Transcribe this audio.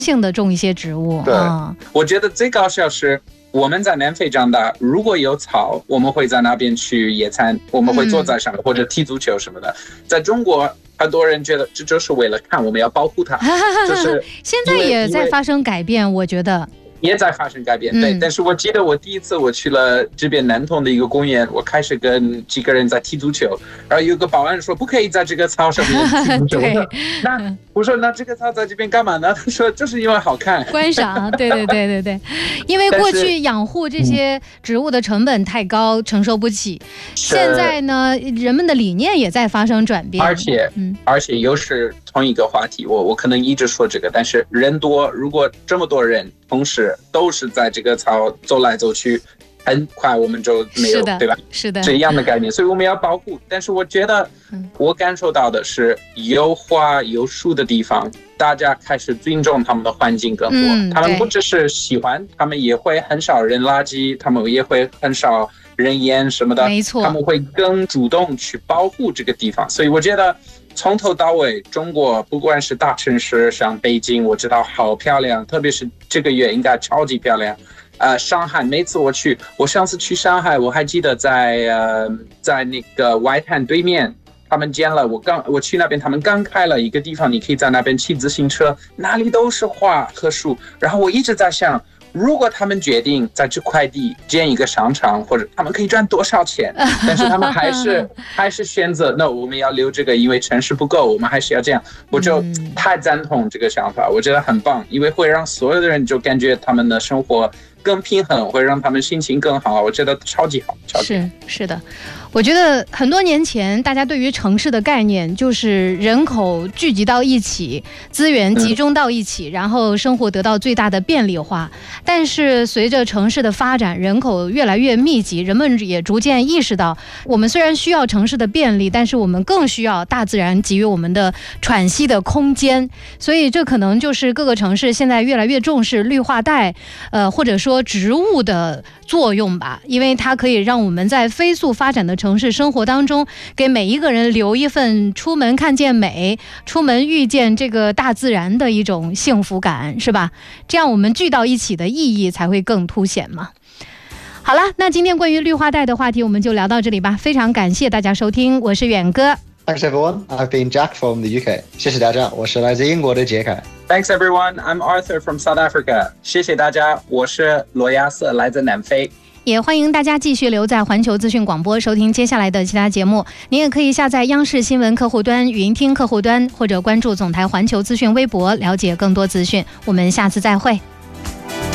性的种一些植物。 对，我觉得最搞笑是我们在南非长大，如果有草，我们会在那边去野餐，我们会坐在上面或者踢足球什么的。在中国，很多人觉得这就是为了看，我们要保护它，就是现在也在发生改变，我觉得。 也在发生改变，对。但是我记得我第一次我去了这边南通的一个公园，我开始跟几个人在踢足球，然后有个保安说不可以在这个草上面踢足球。我说那这个草在这边干嘛呢？他说就是因为好看， 观赏。对，因为过去养护这些植物的成本太高，承受不起。现在呢，人们的理念也在发生转变， 而且又是同一个话题，我可能一直说这个，但是人多，如果这么多人同时都是在这个草走来走去，很快我们就没有，对吧？ 是的， 这样的概念，所以我们要保护。但是我觉得，我感受到的是，有花有树的地方，大家开始尊重他们的环境更多。他们不只是喜欢，他们也会很少扔垃圾，他们也会很少扔烟什么的。 没错， 他们会更主动去保护这个地方。所以我觉得，从头到尾，中国不管是大城市，像北京，我知道好漂亮，特别是这个月应该超级漂亮。上海，每次我上次去上海，我还记得在那个外滩对面，他们建了，我去那边，他们刚开了一个地方，你可以在那边骑自行车，哪里都是花和树。然后我一直在想，如果他们决定在这块地建一个商场，或者他们可以赚多少钱，但是他们还是选择那我们要留这个，因为城市不够，我们还是要这样。我就太赞同这个想法，我觉得很棒，因为会让所有的人就感觉他们的生活更平衡，会让他们心情更好，我觉得超级好，超级好。 是的，我觉得很多年前大家对于城市的概念就是人口聚集到一起，资源集中到一起，然后生活得到最大的便利化。但是随着城市的发展，人口越来越密集，人们也逐渐意识到，我们虽然需要城市的便利，但是我们更需要大自然给予我们的喘息的空间。所以这可能就是各个城市现在越来越重视绿化带，或者说植物的作用吧，因为它可以让我们在飞速发展的城市生活当中，给每一个人留一份出门看见美，出门遇见这个大自然的一种幸福感，是吧？这样我们聚到一起的意义才会更凸显嘛。好了，那今天关于绿化带的话题我们就聊到这里吧，非常感谢大家收听，我是远哥。 Thanks everyone. I've been Jack from the UK. 谢谢大家，我是来自英国的杰凯。 Thanks everyone. I'm Arthur from South Africa. 谢谢大家，我是罗亚瑟，来自南非。 也欢迎大家继续留在环球资讯广播收听接下来的其他节目。您也可以下载央视新闻客户端、语音听客户端，或者关注总台环球资讯微博了解更多资讯。我们下次再会。